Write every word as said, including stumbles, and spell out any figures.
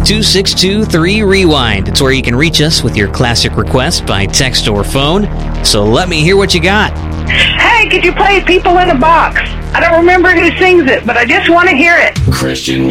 two six two three rewind. It's where you can reach us with your classic request by text or phone. So let me hear what you got. Hey, could you play People in a Box? I don't remember who sings it, but I just want to hear it. Christian